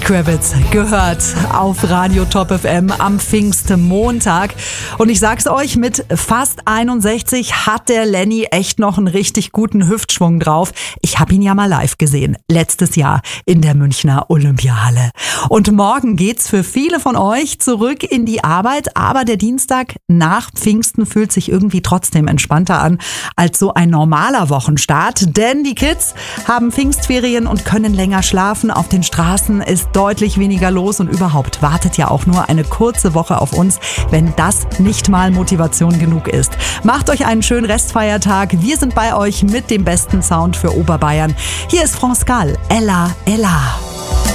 Kravitz gehört auf Radio Top FM am Pfingstmontag. Und ich sag's euch, mit fast 61 hat der Lenny echt noch einen richtig guten Hüftschwung drauf. Ich habe ihn ja mal live gesehen, letztes Jahr in der Münchner Olympiahalle. Und morgen geht's für viele von euch zurück in die Arbeit, aber der Dienstag nach Pfingsten fühlt sich irgendwie trotzdem entspannter an als so ein normaler Wochenstart, denn die Kids haben Pfingstferien und können länger schlafen. Auf den Straßen ist deutlich weniger los und überhaupt wartet ja auch nur eine kurze Woche auf uns, wenn das nicht mal Motivation genug ist. Macht euch einen schönen Restfeiertag. Wir sind bei euch mit dem besten Sound für Oberbayern. Hier ist France Gall, Ella, Ella.